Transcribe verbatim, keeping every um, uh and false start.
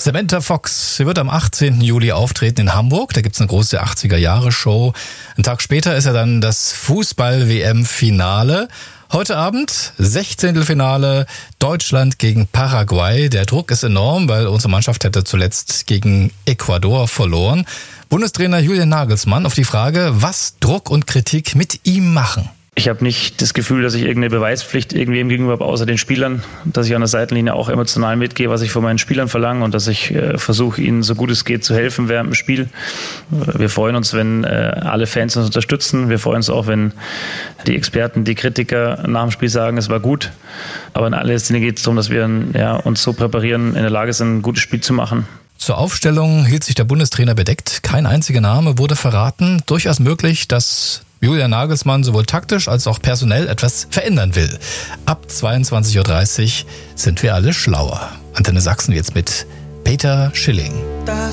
Samantha Fox, sie wird am achtzehnten Juli auftreten in Hamburg. Da gibt's eine große achtziger-Jahre-Show. Einen Tag später ist ja dann das Fußball-W M-Finale. Heute Abend Sechzehntelfinale Deutschland gegen Paraguay. Der Druck ist enorm, weil unsere Mannschaft hätte zuletzt gegen Ecuador verloren. Bundestrainer Julian Nagelsmann auf die Frage, was Druck und Kritik mit ihm machen. Ich habe nicht das Gefühl, dass ich irgendeine Beweispflicht irgendwem gegenüber habe, außer den Spielern, dass ich an der Seitenlinie auch emotional mitgehe, was ich von meinen Spielern verlange und dass ich äh, versuche, ihnen so gut es geht zu helfen während dem Spiel. Wir freuen uns, wenn äh, alle Fans uns unterstützen. Wir freuen uns auch, wenn die Experten, die Kritiker nach dem Spiel sagen, es war gut. Aber in allererster Linie geht es darum, dass wir ja, uns so präparieren, in der Lage sind, ein gutes Spiel zu machen. Zur Aufstellung hielt sich der Bundestrainer bedeckt. Kein einziger Name wurde verraten. Durchaus möglich, dass Julian Nagelsmann sowohl taktisch als auch personell etwas verändern will. Ab zweiundzwanzig Uhr dreißig sind wir alle schlauer. Antenne Sachsen jetzt mit Peter Schilling. Das